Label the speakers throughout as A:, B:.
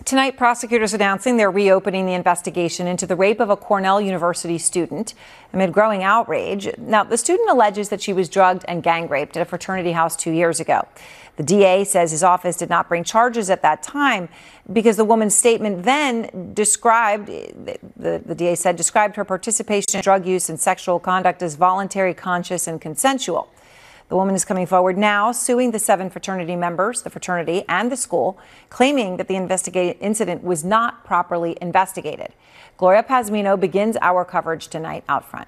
A: Tonight, prosecutors announcing they're reopening the investigation into the rape of a Cornell University student amid growing outrage. Now, the student alleges that she was drugged and gang raped at a fraternity house 2 years ago. The DA says his office did not bring charges at that time because the woman's statement then described, the DA said, described her participation in drug use and sexual conduct as voluntary, conscious, and consensual. The woman is coming forward now, suing the 7 fraternity members, the fraternity and the school, claiming that the incident was not properly investigated. Gloria Pazmino begins our coverage tonight out front.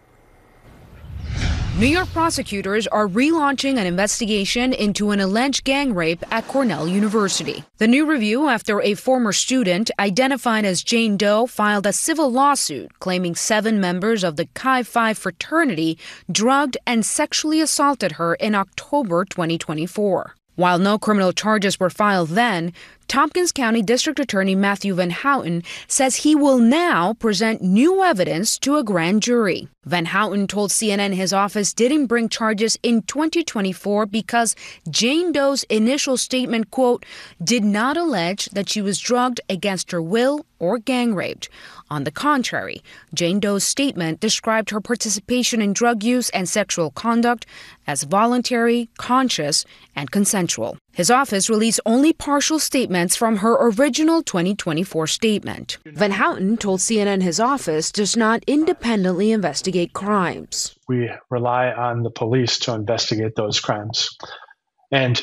B: New York prosecutors are relaunching an investigation into an alleged gang rape at Cornell University. The new review after a former student identified as Jane Doe filed a civil lawsuit claiming 7 members of the Chi Phi fraternity drugged and sexually assaulted her in October 2024. While no criminal charges were filed then, Tompkins County District Attorney Matthew Van Houten says he will now present new evidence to a grand jury. Van Houten told CNN his office didn't bring charges in 2024 because Jane Doe's initial statement, quote, did not allege that she was drugged against her will or gang raped. On the contrary, Jane Doe's statement described her participation in drug use and sexual conduct as voluntary, conscious, and consensual. His office released only partial statements from her original 2024 statement. Van Houten told CNN his office does not independently investigate crimes.
C: We rely on the police to investigate those crimes. And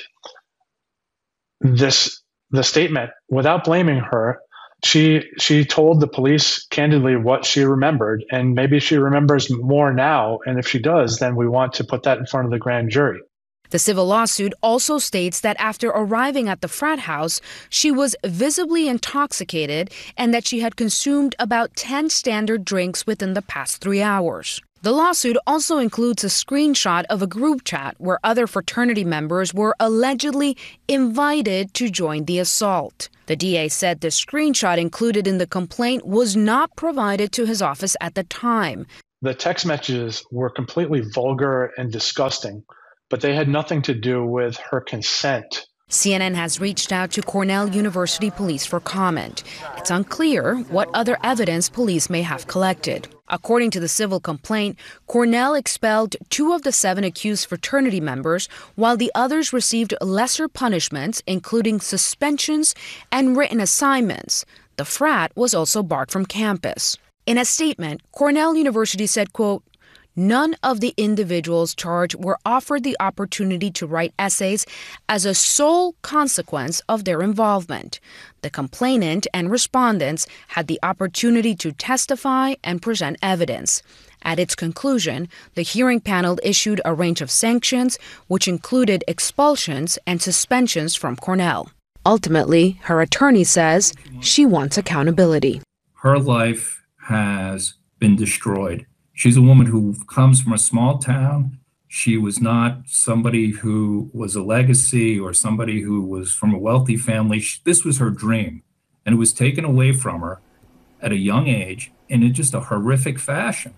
C: the statement, without blaming her, she told the police candidly what she remembered, and maybe she remembers more now. And if she does, then we want to put that in front of the grand jury.
B: The civil lawsuit also states that after arriving at the frat house, she was visibly intoxicated and that she had consumed about 10 standard drinks within the past 3 hours. The lawsuit also includes a screenshot of a group chat where other fraternity members were allegedly invited to join the assault. The DA said the screenshot included in the complaint was not provided to his office at the time.
C: The text messages were completely vulgar and disgusting, but they had nothing to do with her consent.
B: CNN has reached out to Cornell University Police for comment. It's unclear what other evidence police may have collected. According to the civil complaint, Cornell expelled 2 of the 7 accused fraternity members, while the others received lesser punishments, including suspensions and written assignments. The frat was also barred from campus. In a statement, Cornell University said, quote, none of the individuals charged were offered the opportunity to write essays as a sole consequence of their involvement. The complainant and respondents had the opportunity to testify and present evidence. At its conclusion, the hearing panel issued a range of sanctions, which included expulsions and suspensions from Cornell. Ultimately, her attorney says she wants accountability.
D: Her life has been destroyed. She's a woman who comes from a small town. She was not somebody who was a legacy or somebody who was from a wealthy family. This was her dream, and it was taken away from her at a young age in just a horrific fashion.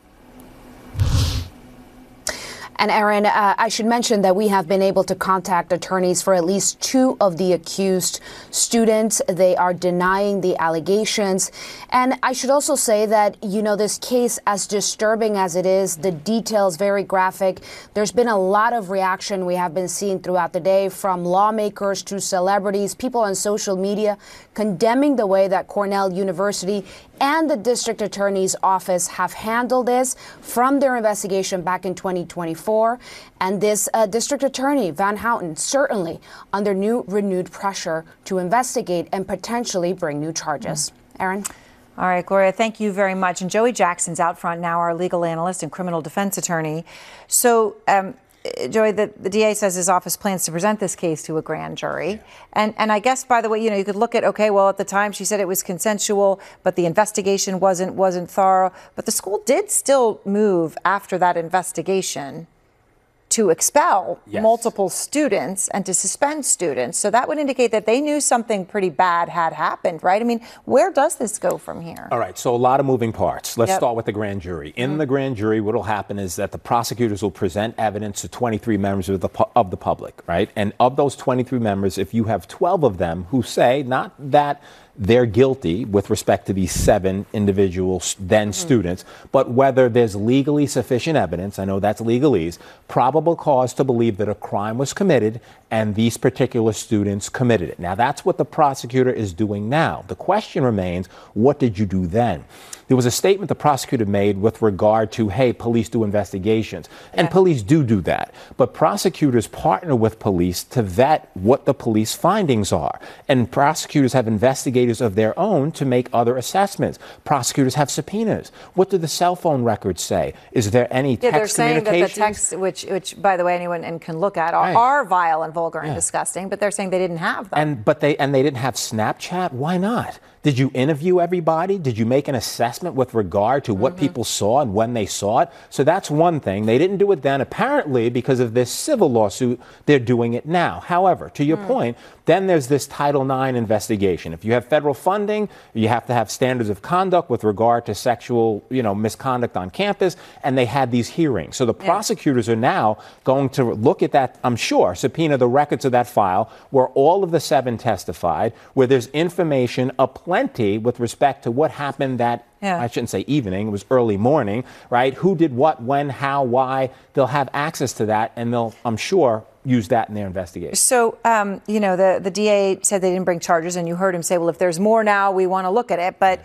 B: And Aaron, I should mention that we have been able to contact attorneys for at least 2 of the accused students. They are denying the allegations. And I should also say that, this case, as disturbing as it is, the details very graphic. There's been a lot of reaction we have been seeing throughout the day, from lawmakers to celebrities, people on social media condemning the way that Cornell University and the district attorney's office have handled this from their investigation back in 2024. And this district attorney, Van Houten, certainly under renewed pressure to investigate and potentially bring new charges. Aaron?
A: All right, Gloria, thank you very much. And Joey Jackson's out front now, our legal analyst and criminal defense attorney. So, Joey, the DA says his office plans to present this case to a grand jury. And I guess, by the way, you could look at, okay, well, at the time she said it was consensual, but the investigation wasn't thorough. But the school did still move after that investigation to expel
E: Yes.
A: multiple students and to suspend students. So that would indicate that they knew something pretty bad had happened, right? I mean, where does this go from here?
E: All right, so a lot of moving parts. Let's
A: Yep.
E: start with the grand jury. In the grand jury, what will happen is that the prosecutors will present evidence to 23 members of the public, right? And of those 23 members, if you have 12 of them who say not that they're guilty with respect to these 7 individual then students, but whether there's legally sufficient evidence, I know that's legalese, probable cause to believe that a crime was committed and these particular students committed it. Now, that's what the prosecutor is doing now. The question remains, what did you do then? There was a statement the prosecutor made with regard to, hey, police do investigations. And police do that. But prosecutors partner with police to vet what the police findings are. And prosecutors have investigators of their own to make other assessments. Prosecutors have subpoenas. What do the cell phone records say? Is there any text
A: they're saying that the
E: communications?
A: texts, which by the way, anyone can look at,
E: Right.
A: are vile and vulgar and disgusting, but they're saying they didn't have them.
E: And they didn't have Snapchat? Why not? Did you interview everybody? Did you make an assessment with regard to what people saw and when they saw it? So that's one thing. They didn't do it then. Apparently, because of this civil lawsuit, they're doing it now. However, to your point, then there's this Title IX investigation. If you have federal funding, you have to have standards of conduct with regard to sexual, misconduct on campus, and they had these hearings. So the prosecutors are now going to look at that, I'm sure, subpoena the records of that file where all of the 7 testified, where there's information plenty with respect to what happened that, I shouldn't say evening, it was early morning, right? Who did what, when, how, why. They'll have access to that, and they'll, I'm sure, use that in their investigation.
A: So, the DA said they didn't bring charges, and you heard him say, well, if there's more now, we want to look at it. But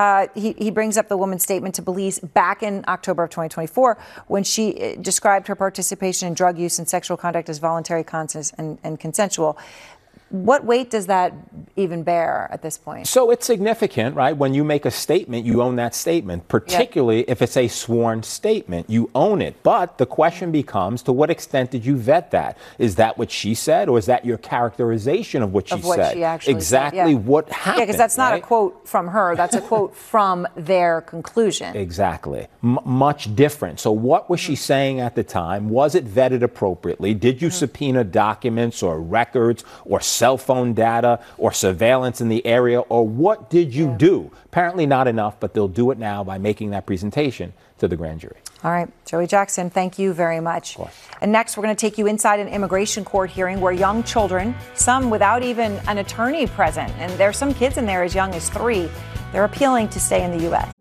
A: he brings up the woman's statement to police back in October of 2024 when she described her participation in drug use and sexual conduct as voluntary, conscious, and consensual. What weight does that even bear at this point?
E: So it's significant, right? When you make a statement, you own that statement, particularly if it's a sworn statement. You own it. But the question becomes, to what extent did you vet that? Is that what she said, or is that your characterization of what she said?
A: She actually
E: exactly
A: said,
E: what happened.
A: Yeah, because that's not
E: right?
A: a quote from her. That's a quote from their conclusion.
E: Exactly. Much different. So what was she saying at the time? Was it vetted appropriately? Did you subpoena documents or records or cell phone data or surveillance in the area, or what did you do? Apparently not enough, but they'll do it now by making that presentation to the grand jury.
A: All right, Joey Jackson, thank you very much. And next, we're going to take you inside an immigration court hearing where young children, some without even an attorney present, and there's some kids in there as young as 3, they're appealing to stay in the U.S.